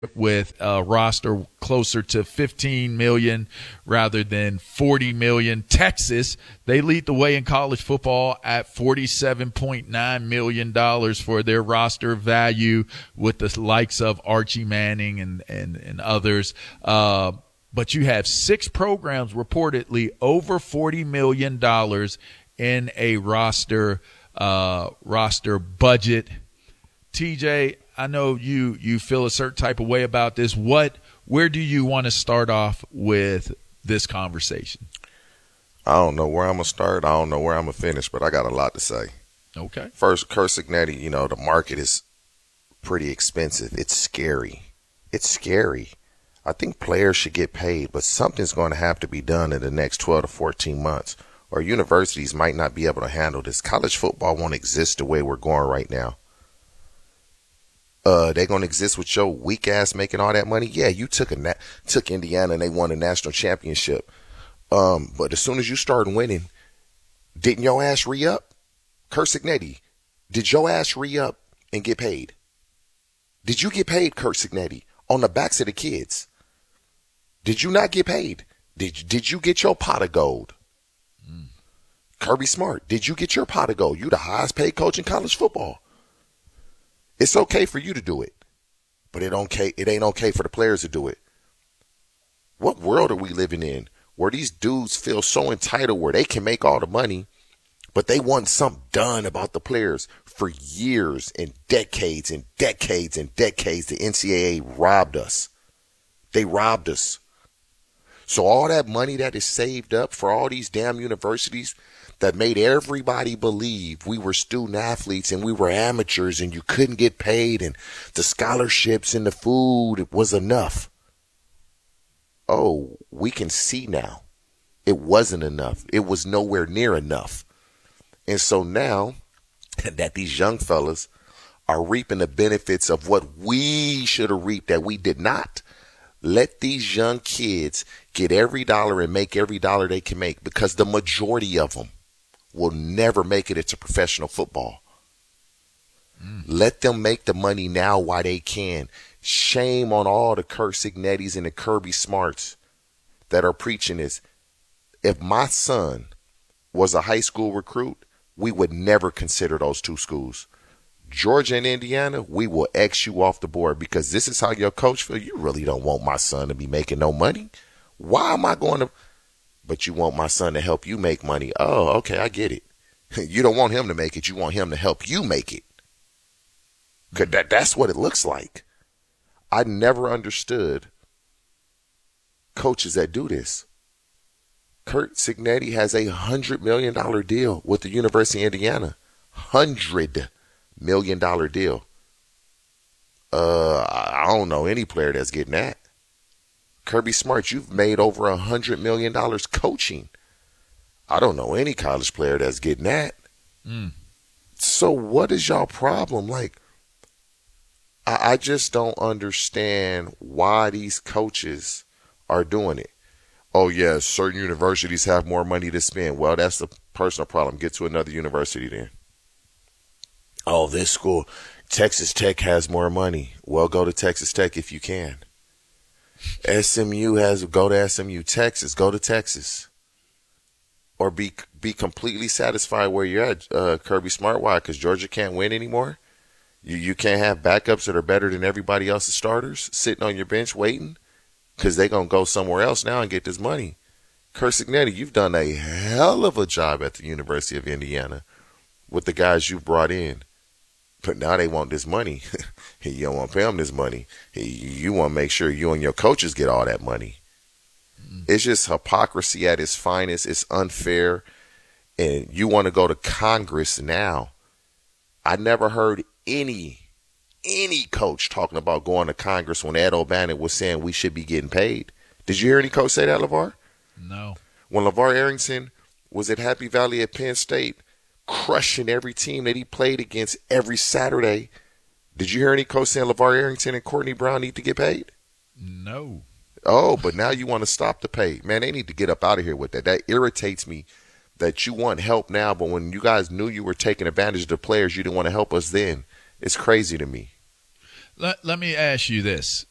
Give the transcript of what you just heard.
with a roster closer to 15 million rather than 40 million. Texas, they lead the way in college football at $47.9 million for their roster value, with the likes of Archie Manning and others. But you have 6 programs reportedly over $40 million in a roster budget. TJ, I know you feel a certain type of way about this. Where do you want to start off with this conversation? I don't know where I'm going to start. I don't know where I'm going to finish, but I got a lot to say. Okay. First, Curt Cignetti, the market is pretty expensive. It's scary. I think players should get paid, but something's going to have to be done in the next 12 to 14 months, or universities might not be able to handle this. College football won't exist the way we're going right now. They're going to exist with your weak ass making all that money. Yeah, you took Indiana and they won a national championship. But as soon as you started winning, didn't your ass re-up? Curt Cignetti, did your ass re-up and get paid? Did you get paid, Curt Cignetti, on the backs of the kids? Did you not get paid? Did you get your pot of gold? Kirby Smart, did you get your pot of gold? You the highest paid coach in college football. It's okay for you to do it, but it ain't okay for the players to do it. What world are we living in where these dudes feel so entitled where they can make all the money, but they want something done about the players? For years and decades and decades and decades, the NCAA robbed us. They robbed us. So all that money that is saved up for all these damn universities that made everybody believe we were student athletes and we were amateurs and you couldn't get paid and the scholarships and the food was enough. Oh, we can see now. It wasn't enough. It was nowhere near enough. And so now that these young fellas are reaping the benefits of what we should have reaped that we did not, let these young kids get every dollar and make every dollar they can make, because the majority of them will never make it into professional football. Let them make the money now while they can. Shame on all the Curt Cignettis and the Kirby Smarts that are preaching this. If my son was a high school recruit, we would never consider those two schools. Georgia and Indiana, we will X you off the board, because this is how your coach feels. You really don't want my son to be making no money. Why am I going to? But you want my son to help you make money. Oh, okay, I get it. You don't want him to make it. You want him to help you make it. 'Cause that's what it looks like. I never understood coaches that do this. Curt Cignetti has a $100 million deal with the University of Indiana. $100 million deal. I don't know any player that's getting that. Kirby Smart, you've made over $100 million coaching. I don't know any college player that's getting that. So what is y'all problem? Like, I just don't understand why these coaches are doing it. Oh, yes, certain universities have more money to spend. Well, that's the personal problem. Get to another university then. Oh, this school, Texas Tech has more money. Well, go to Texas Tech if you can. Go to SMU. Texas, go to Texas. Or be completely satisfied where you're at, Kirby Smart. Why? Because Georgia can't win anymore? You can't have backups that are better than everybody else's starters sitting on your bench waiting? Because they're going to go somewhere else now and get this money. Curt Cignetti, you've done a hell of a job at the University of Indiana with the guys you've brought in. But now they want this money. You don't want to pay them this money. You want to make sure you and your coaches get all that money. It's just hypocrisy at its finest. It's unfair. And you want to go to Congress now. I never heard any coach talking about going to Congress when Ed O'Bannon was saying we should be getting paid. Did you hear any coach say that, LeVar? No. When LeVar Arrington was at Happy Valley at Penn State, crushing every team that he played against every Saturday, did you hear any coach saying LeVar Arrington and Courtney Brown need to get paid? No. Oh, but now you want to stop the pay. Man, they need to get up out of here with that. That irritates me that you want help now, but when you guys knew you were taking advantage of the players, you didn't want to help us then. It's crazy to me. Let me ask you this.